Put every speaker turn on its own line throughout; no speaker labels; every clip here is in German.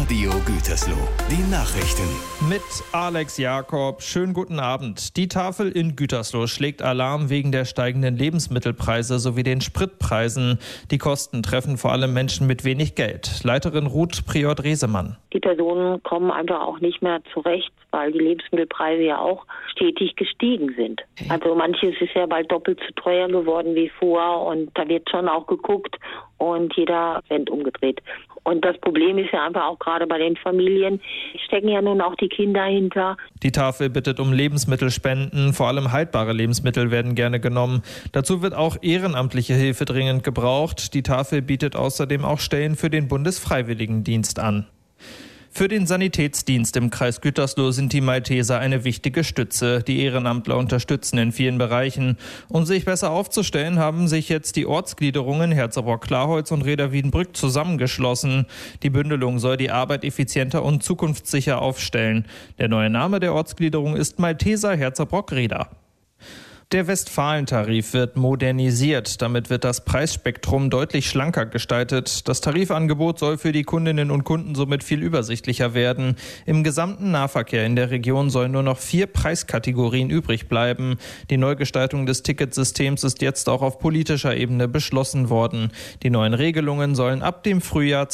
Radio Gütersloh. Die Nachrichten.
Mit Alex Jakob. Schönen guten Abend. Die Tafel in Gütersloh schlägt Alarm wegen der steigenden Lebensmittelpreise sowie den Spritpreisen. Die Kosten treffen vor allem Menschen mit wenig Geld. Leiterin Ruth Prior-Dresemann.
Die Personen kommen einfach auch nicht mehr zurecht, weil die Lebensmittelpreise ja auch stetig gestiegen sind. Also manches ist ja bald doppelt so teuer geworden wie vor und da wird schon auch geguckt und jeder Cent umgedreht. Und das Problem ist ja einfach auch gerade bei den Familien, stecken ja nun auch die Kinder hinter.
Die Tafel bittet um Lebensmittelspenden, vor allem haltbare Lebensmittel werden gerne genommen. Dazu wird auch ehrenamtliche Hilfe dringend gebraucht. Die Tafel bietet außerdem auch Stellen für den Bundesfreiwilligendienst an. Für den Sanitätsdienst im Kreis Gütersloh sind die Malteser eine wichtige Stütze. Die Ehrenamtler unterstützen in vielen Bereichen. Um sich besser aufzustellen, haben sich jetzt die Ortsgliederungen Herzebrock-Klarholz und Reda-Wiedenbrück zusammengeschlossen. Die Bündelung soll die Arbeit effizienter und zukunftssicher aufstellen. Der neue Name der Ortsgliederung ist Malteser Herzebrock-Reda. Der Westfalentarif wird modernisiert. Damit wird das Preisspektrum deutlich schlanker gestaltet. Das Tarifangebot soll für die Kundinnen und Kunden somit viel übersichtlicher werden. Im gesamten Nahverkehr in der Region sollen nur noch 4 Preiskategorien übrig bleiben. Die Neugestaltung des Ticketsystems ist jetzt auch auf politischer Ebene beschlossen worden. Die neuen Regelungen sollen ab dem Frühjahr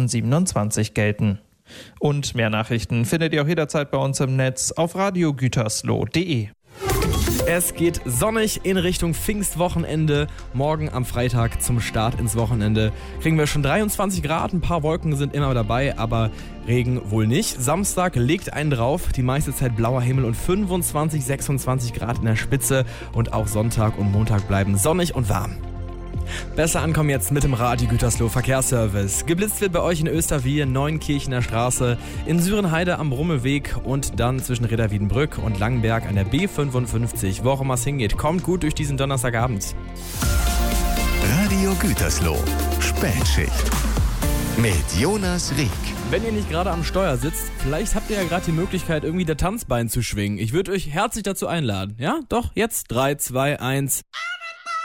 2027 gelten. Und mehr Nachrichten findet ihr auch jederzeit bei uns im Netz auf radiogütersloh.de.
Es geht sonnig in Richtung Pfingstwochenende. Morgen am Freitag zum Start ins Wochenende kriegen wir schon 23 Grad. Ein paar Wolken sind immer dabei, aber Regen wohl nicht. Samstag legt einen drauf. Die meiste Zeit blauer Himmel und 25, 26 Grad in der Spitze. Und auch Sonntag und Montag bleiben sonnig und warm. Besser ankommen jetzt mit dem Radio Gütersloh Verkehrsservice. Geblitzt wird bei euch in Österwiel, Neunkirchener Straße, in Sürenheide am Rummelweg und dann zwischen Reda-Wiedenbrück und Langenberg an der B55. Wo auch immer es hingeht, kommt gut durch diesen Donnerstagabend.
Radio Gütersloh. Spätschicht. Mit Jonas Rieck.
Wenn ihr nicht gerade am Steuer sitzt, vielleicht habt ihr ja gerade die Möglichkeit, irgendwie der Tanzbein zu schwingen. Ich würde euch herzlich dazu einladen. Ja, doch, jetzt 3, 2, 1...